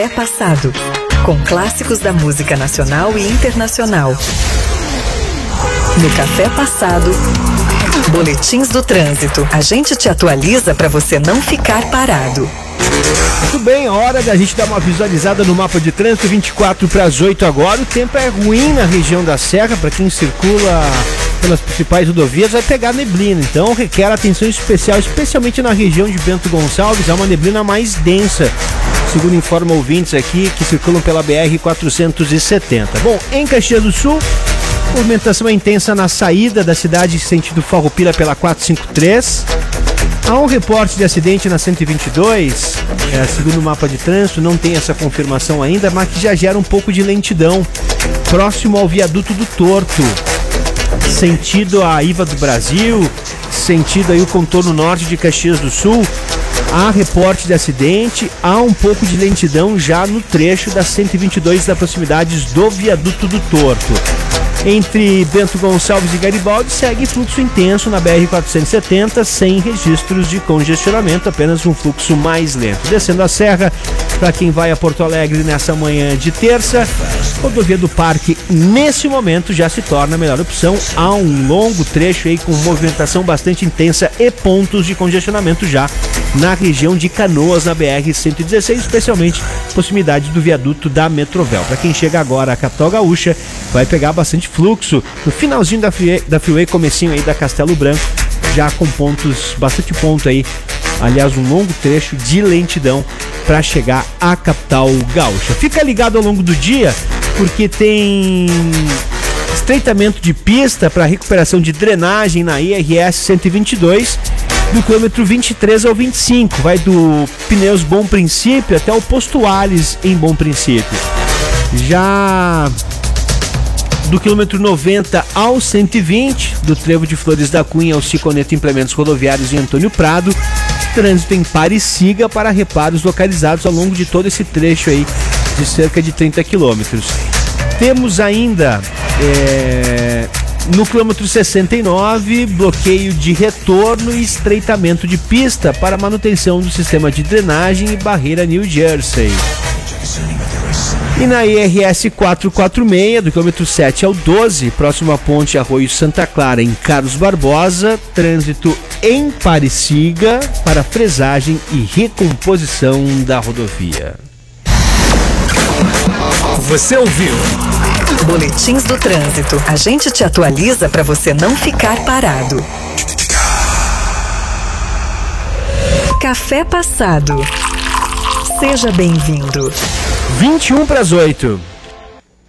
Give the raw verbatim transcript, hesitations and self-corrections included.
É passado, com clássicos da música nacional e internacional. No Café Passado, boletins do trânsito. A gente te atualiza para você não ficar parado. Muito bem, hora da gente dar uma visualizada no mapa de trânsito. Vinte e quatro para as oito agora. O tempo é ruim na região da Serra. Para quem circula pelas principais rodovias, vai pegar neblina. Então requer atenção especial, especialmente na região de Bento Gonçalves. Há uma neblina mais densa, segundo informa ouvintes aqui que circulam pela B R quatrocentos e setenta. Bom, em Caxias do Sul, movimentação é intensa na saída da cidade sentido Farroupilha pela quatrocentos e cinquenta e três. Há um reporte de acidente na cento e vinte e dois, é, segundo o mapa de trânsito, não tem essa confirmação ainda, mas que já gera um pouco de lentidão, próximo ao viaduto do Torto, sentido a Iva do Brasil, sentido aí o contorno norte de Caxias do Sul. Há reporte de acidente, há um pouco de lentidão já no trecho da cento e vinte e dois, das proximidades do viaduto do Torto. Entre Bento Gonçalves e Garibaldi segue fluxo intenso na B R quatrocentos e setenta, sem registros de congestionamento, apenas um fluxo mais lento. Descendo a serra, para quem vai a Porto Alegre nessa manhã de terça, rodovia do Parque, nesse momento, já se torna a melhor opção. Há um longo trecho aí com movimentação bastante intensa e pontos de congestionamento já na região de Canoas, na B R cento e dezesseis, especialmente proximidade do viaduto da Metrovel. Para quem chega agora à capital gaúcha, vai pegar bastante fluxo no finalzinho da freeway, da freeway comecinho aí da Castelo Branco, já com pontos, bastante ponto aí, aliás um longo trecho de lentidão para chegar à capital gaúcha. Fica ligado ao longo do dia, porque tem estreitamento de pista para recuperação de drenagem na I R S cento e vinte e dois, do quilômetro vinte e três ao vinte e cinco, vai do Pneus Bom Princípio até o Posto Ales em Bom Princípio. Já do quilômetro noventa ao cento e vinte, do trevo de Flores da Cunha ao Ciconeto Implementos Rodoviários em Antônio Prado, trânsito em pare e siga para reparos localizados ao longo de todo esse trecho aí de cerca de trinta quilômetros. Temos ainda é, no quilômetro sessenta e nove, bloqueio de retorno e estreitamento de pista para manutenção do sistema de drenagem e barreira New Jersey. E na I R S quatrocentos e quarenta e seis, do quilômetro sete ao doze, próximo à ponte Arroio Santa Clara, em Carlos Barbosa, trânsito em pare e siga para fresagem e recomposição da rodovia. Você ouviu? Boletins do trânsito. A gente te atualiza para você não ficar parado. Café Passado. Seja bem-vindo. vinte e um para as oito.